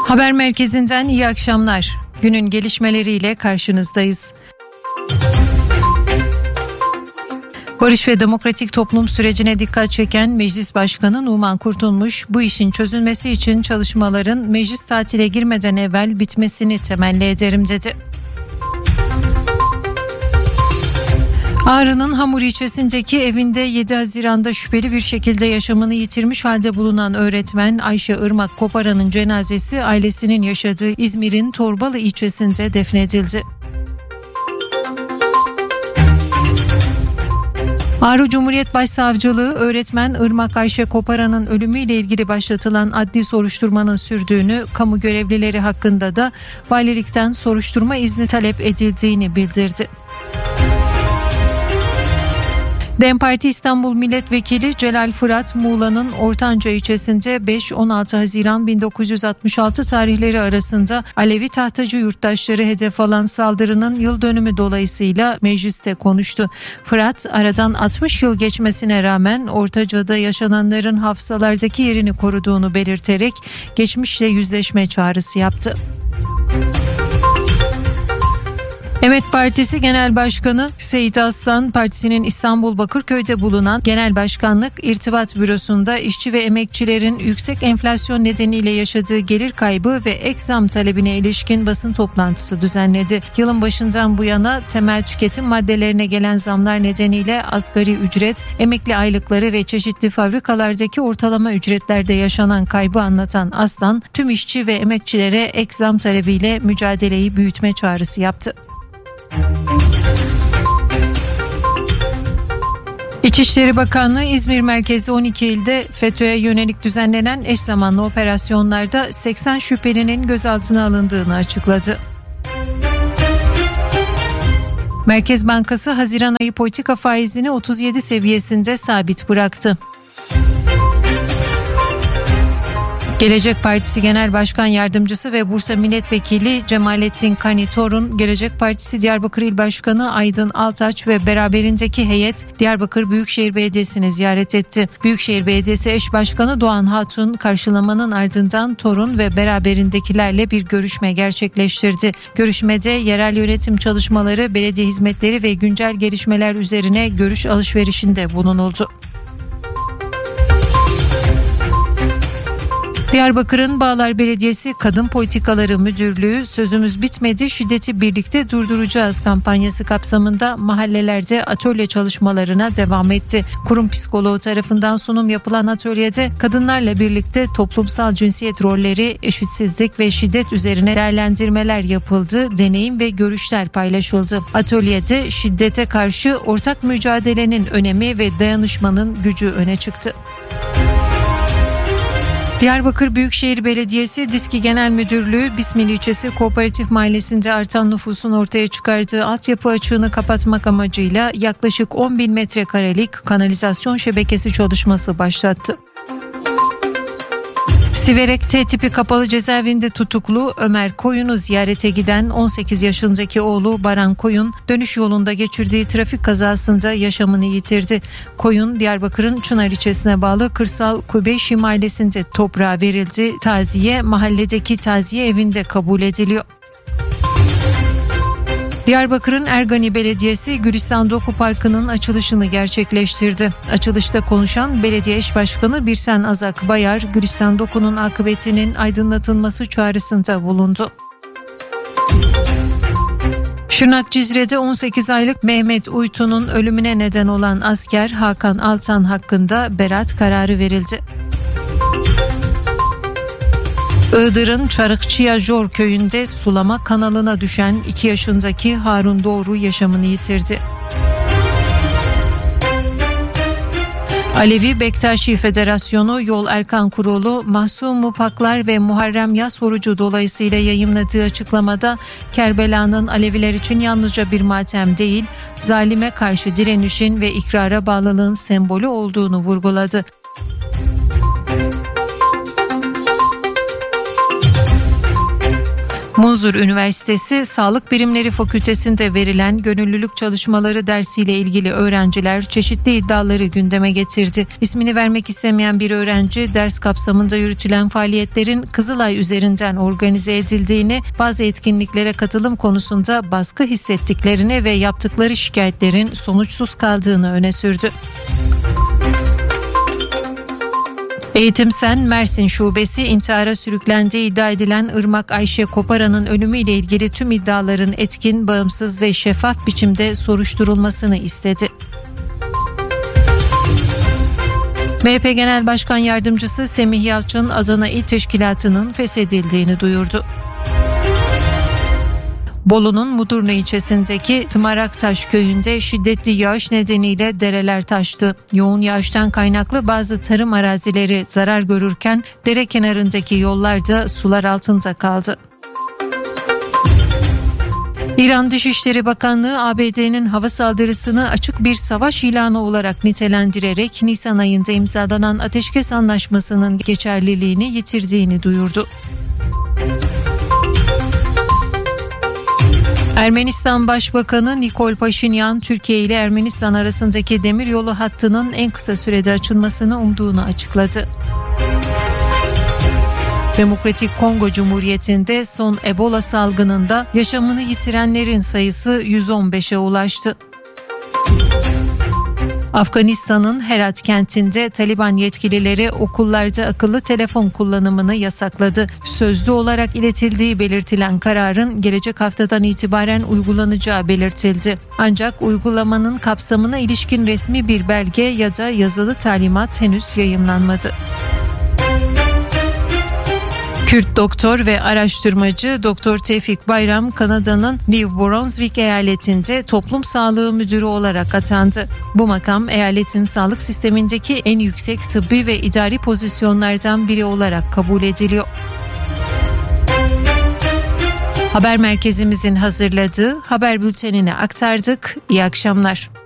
Haber merkezinden iyi akşamlar. Günün gelişmeleriyle karşınızdayız. Barış ve demokratik toplum sürecine dikkat çeken Meclis Başkanı Numan Kurtulmuş, bu işin çözülmesi için çalışmaların meclis tatile girmeden evvel bitmesini temenni ederim dedi. Ağrı'nın Hamur ilçesindeki evinde 7 Haziran'da şüpheli bir şekilde yaşamını yitirmiş halde bulunan öğretmen Ayşe Irmak Koparan'ın cenazesi ailesinin yaşadığı İzmir'in Torbalı ilçesinde defnedildi. Ağrı Cumhuriyet Başsavcılığı öğretmen Irmak Ayşe Koparan'ın ölümüyle ilgili başlatılan adli soruşturmanın sürdüğünü, kamu görevlileri hakkında da valilikten soruşturma izni talep edildiğini bildirdi. DEM Parti İstanbul Milletvekili Celal Fırat, Muğla'nın Ortanca ilçesinde 5-16 Haziran 1966 tarihleri arasında Alevi tahtacı yurttaşları hedef alan saldırının yıl dönümü dolayısıyla mecliste konuştu. Fırat, aradan 60 yıl geçmesine rağmen Ortaca'da yaşananların hafızalardaki yerini koruduğunu belirterek geçmişle yüzleşme çağrısı yaptı. Emet Partisi Genel Başkanı Seyit Aslan, partisinin İstanbul Bakırköy'de bulunan Genel Başkanlık İrtibat Bürosu'nda işçi ve emekçilerin yüksek enflasyon nedeniyle yaşadığı gelir kaybı ve ek zam talebine ilişkin basın toplantısı düzenledi. Yılın başından bu yana temel tüketim maddelerine gelen zamlar nedeniyle asgari ücret, emekli aylıkları ve çeşitli fabrikalardaki ortalama ücretlerde yaşanan kaybı anlatan Aslan, tüm işçi ve emekçilere ek zam talebiyle mücadeleyi büyütme çağrısı yaptı. İçişleri Bakanlığı İzmir merkezli 12 ilde FETÖ'ye yönelik düzenlenen eş zamanlı operasyonlarda 80 şüphelinin gözaltına alındığını açıkladı. Merkez Bankası Haziran ayı politika faizini 37 seviyesinde sabit bıraktı. Gelecek Partisi Genel Başkan Yardımcısı ve Bursa Milletvekili Cemalettin Kani Torun, Gelecek Partisi Diyarbakır İl Başkanı Aydın Altaç ve beraberindeki heyet Diyarbakır Büyükşehir Belediyesi'ni ziyaret etti. Büyükşehir Belediyesi Eş Başkanı Doğan Hatun, karşılamanın ardından Torun ve beraberindekilerle bir görüşme gerçekleştirdi. Görüşmede yerel yönetim çalışmaları, belediye hizmetleri ve güncel gelişmeler üzerine görüş alışverişinde bulunuldu. Diyarbakır'ın Bağlar Belediyesi Kadın Politikaları Müdürlüğü "Sözümüz bitmedi, şiddeti birlikte durduracağız" kampanyası kapsamında mahallelerde atölye çalışmalarına devam etti. Kurum psikoloğu tarafından sunum yapılan atölyede kadınlarla birlikte toplumsal cinsiyet rolleri, eşitsizlik ve şiddet üzerine değerlendirmeler yapıldı, deneyim ve görüşler paylaşıldı. Atölyede şiddete karşı ortak mücadelenin önemi ve dayanışmanın gücü öne çıktı. Diyarbakır Büyükşehir Belediyesi Diski Genel Müdürlüğü Bismil ilçesi Kooperatif Mahallesi'nde artan nüfusun ortaya çıkardığı altyapı açığını kapatmak amacıyla yaklaşık 10.000 metrekarelik kanalizasyon şebekesi çalışması başlattı. Siverek T tipi kapalı cezaevinde tutuklu Ömer Koyun'u ziyarete giden 18 yaşındaki oğlu Baran Koyun, dönüş yolunda geçirdiği trafik kazasında yaşamını yitirdi. Koyun, Diyarbakır'ın Çınar ilçesine bağlı Kırsal Kubeyşi mahallesinde toprağa verildi. Taziye mahalledeki taziye evinde kabul ediliyor. Diyarbakır'ın Ergani Belediyesi Gülistan Doku Parkı'nın açılışını gerçekleştirdi. Açılışta konuşan Belediye Eş Başkanı Birsen Azak Bayar, Gülistan Doku'nun akıbetinin aydınlatılması çağrısında bulundu. Şırnak Cizre'de 18 aylık Mehmet Uytu'nun ölümüne neden olan asker Hakan Altan hakkında beraat kararı verildi. Iğdır'ın Çarıkçıya-Jor köyünde sulama kanalına düşen 2 yaşındaki Harun Doğru yaşamını yitirdi. Alevi Bektaşi Federasyonu Yol Erkan Kurulu, Mahsum Mupaklar ve Muharrem Yaz orucu dolayısıyla yayımladığı açıklamada Kerbela'nın Aleviler için yalnızca bir matem değil, zalime karşı direnişin ve ikrara bağlılığın sembolü olduğunu vurguladı. Munzur Üniversitesi Sağlık Bilimleri Fakültesi'nde verilen gönüllülük çalışmaları dersiyle ilgili öğrenciler çeşitli iddiaları gündeme getirdi. İsmini vermek istemeyen bir öğrenci ders kapsamında yürütülen faaliyetlerin Kızılay üzerinden organize edildiğini, bazı etkinliklere katılım konusunda baskı hissettiklerini ve yaptıkları şikayetlerin sonuçsuz kaldığını öne sürdü. Eğitim Sen Mersin Şubesi intihara sürüklendiği iddia edilen Irmak Ayşe Koparan'ın ölümüyle ilgili tüm iddiaların etkin, bağımsız ve şeffaf biçimde soruşturulmasını istedi. MHP Genel Başkan Yardımcısı Semih Yalçın Adana İl Teşkilatı'nın feshedildiğini duyurdu. Bolu'nun Mudurnu ilçesindeki Tımaraktaş köyünde şiddetli yağış nedeniyle dereler taştı. Yoğun yağıştan kaynaklı bazı tarım arazileri zarar görürken dere kenarındaki yollar da sular altında kaldı. İran Dışişleri Bakanlığı ABD'nin hava saldırısını açık bir savaş ilanı olarak nitelendirerek Nisan ayında imzalanan ateşkes anlaşmasının geçerliliğini yitirdiğini duyurdu. Ermenistan Başbakanı Nikol Paşinyan, Türkiye ile Ermenistan arasındaki demiryolu hattının en kısa sürede açılmasını umduğunu açıkladı. Demokratik Kongo Cumhuriyeti'nde son Ebola salgınında yaşamını yitirenlerin sayısı 115'e ulaştı. Afganistan'ın Herat kentinde Taliban yetkilileri okullarda akıllı telefon kullanımını yasakladı. Sözlü olarak iletildiği belirtilen kararın gelecek haftadan itibaren uygulanacağı belirtildi. Ancak uygulamanın kapsamına ilişkin resmi bir belge ya da yazılı talimat henüz yayımlanmadı. Kürt doktor ve araştırmacı Dr. Tevfik Bayram, Kanada'nın New Brunswick eyaletinde toplum sağlığı müdürü olarak atandı. Bu makam eyaletin sağlık sistemindeki en yüksek tıbbi ve idari pozisyonlardan biri olarak kabul ediliyor. Haber merkezimizin hazırladığı haber bültenini aktardık. İyi akşamlar.